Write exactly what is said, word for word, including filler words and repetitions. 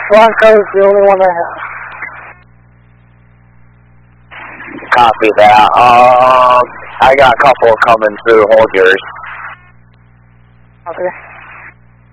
Bronco's the only one I have. Copy that. Um, I got a couple coming through. Hold yours. Okay.